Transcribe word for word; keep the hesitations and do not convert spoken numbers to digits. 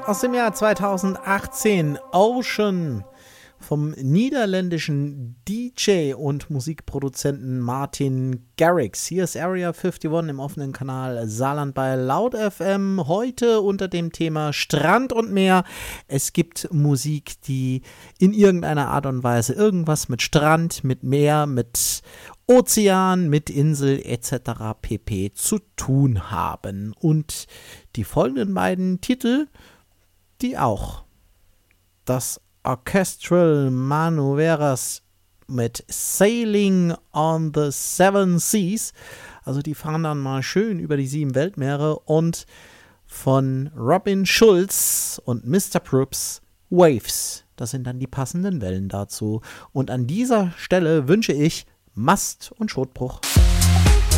aus dem Jahr zweitausendachtzehn, Ocean, vom niederländischen D J und Musikproduzenten Martin Garrix. Hier ist Area einundfünfzig im offenen Kanal Saarland bei Laut F M. Heute unter dem Thema Strand und Meer. Es gibt Musik, die in irgendeiner Art und Weise irgendwas mit Strand, mit Meer, mit Ozean, mit Insel et cetera pp. Zu tun haben. Und die folgenden beiden Titel, die auch. Das Orchestral Maneuvers mit Sailing on the Seven Seas, also die fahren dann mal schön über die sieben Weltmeere, und von Robin Schulz und Mister Proops Waves, das sind dann die passenden Wellen dazu. Und an dieser Stelle wünsche ich Mast und Schotbruch.